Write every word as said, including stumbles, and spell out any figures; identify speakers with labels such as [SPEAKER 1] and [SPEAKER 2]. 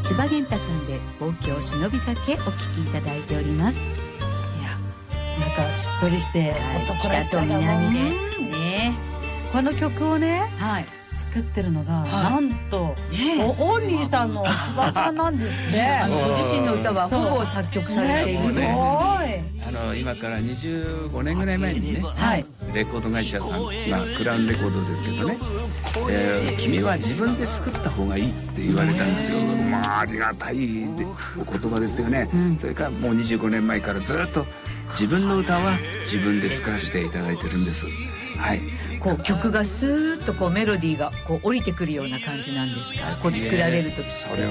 [SPEAKER 1] 千葉玄太さんで望郷忍び酒お聴きいただいております。いや、
[SPEAKER 2] なんかしっとりして
[SPEAKER 1] 男らしさがもうね、
[SPEAKER 2] この曲をね、
[SPEAKER 1] はい、
[SPEAKER 2] 作ってるのが、
[SPEAKER 1] はい、
[SPEAKER 2] なんと、ね、ご本人さんの千葉さんなんですってあ
[SPEAKER 1] のご自身の歌はほぼ作曲されているという、ね、
[SPEAKER 3] あの今からにじゅうごねんぐらい前にね、
[SPEAKER 1] はい、
[SPEAKER 3] レコード会社さん、まあ、クラウンレコードですけどね、えー、君は自分で作った方がいいって言われたんですよ。まあありがたいお言葉ですよね、うん、それからもうにじゅうごねんまえからずっと自分の歌は自分で作らせていただいてるんです。はい、
[SPEAKER 1] こう曲がスーッとこうメロディーがこう降りてくるような感じなんですか、こう作られる時。
[SPEAKER 3] それ